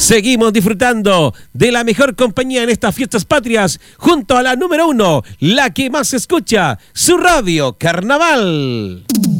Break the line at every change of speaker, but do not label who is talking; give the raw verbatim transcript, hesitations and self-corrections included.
Seguimos disfrutando de la mejor compañía en estas fiestas patrias, junto a la número uno, la que más se escucha, su radio Carnaval.